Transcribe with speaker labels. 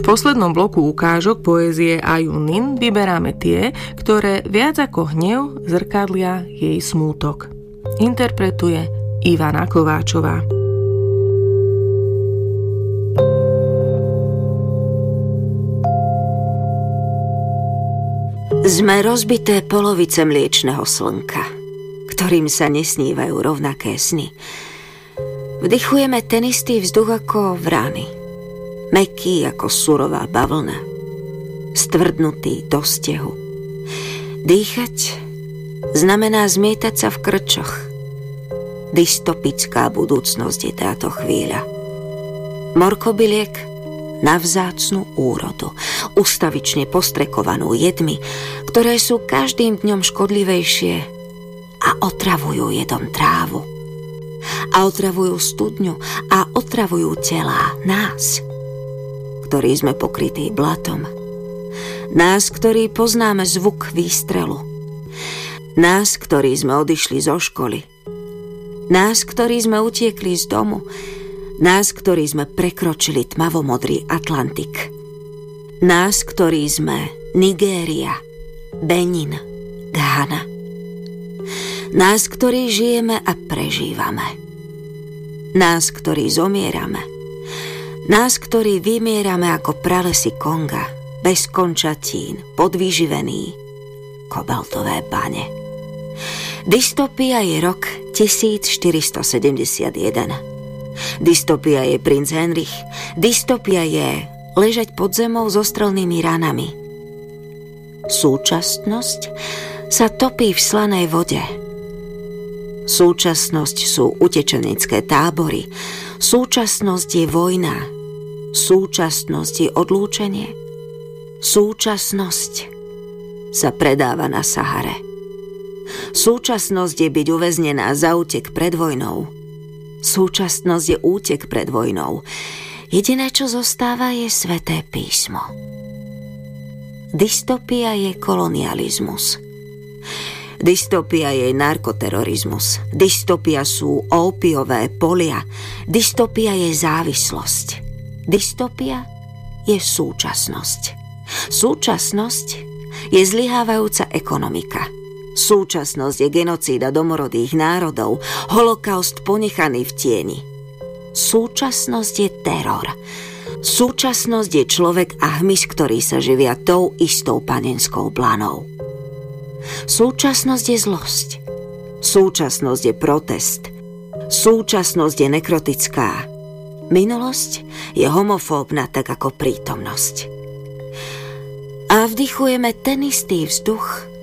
Speaker 1: V poslednom bloku ukážok poézie Aju Nin vyberáme tie, ktoré viac ako hnev zrkadlia jej smútok. Interpretuje Ivana Kováčová.
Speaker 2: Sme rozbité polovice mliečneho slnka, ktorým sa nesnívajú rovnaké sny. Vdychujeme ten istý vzduch ako vrany, mäkký ako surová bavlna, stvrdnutý do stehu. Dýchať znamená zmietať sa v krčoch. Dystopická budúcnosť je táto chvíľa. Morkobyliek na vzácnu úrodu, ustavične postrekovanú jedmi, ktoré sú každým dňom škodlivejšie a otravujú jedom trávu. A otravujú studňu a otravujú telá nás, ktorí sme pokrytí blatom. Nás, ktorí poznáme zvuk výstrelu. Nás, ktorí sme odišli zo školy. Nás, ktorí sme utiekli z domu. Nás, ktorí sme prekročili tmavomodrý Atlantik. Nás, ktorí sme Nigéria, Benin, Ghana. Nás, ktorí žijeme a prežívame. Nás, ktorí zomierame. Nás, ktorí vymierame ako pralesy Konga, bez končatín, podvyživení, kobaltové bane. Dystopia je rok 1471. Dystopia je princ Henrich. Dystopia je ležať pod zemou so strelnými ranami. Súčasnosť sa topí v slanej vode. Súčasnosť sú utečenecké tábory. Súčasnosť je vojna. Súčasnosť je odlúčenie. Súčasnosť sa predáva na Sahare. Súčasnosť je byť uväznená za útek pred vojnou. Súčasnosť je útek pred vojnou. Jediné, čo zostáva, je Sväté písmo. Dystopia je kolonializmus. Dystopia je narkoterorizmus. Dystopia sú ópiové polia. Dystopia je závislosť. Dystopia je súčasnosť. Súčasnosť je zlyhávajúca ekonomika. Súčasnosť je genocída domorodých národov, holokaust ponechaný v tieni. Súčasnosť je teror. Súčasnosť je človek a hmyz, ktorý sa živia tou istou panenskou blanou. Súčasnosť je zlosť. Súčasnosť je protest. Súčasnosť je nekrotická. Minulosť je homofóbna tak ako prítomnosť. A vdychujeme ten istý vzduch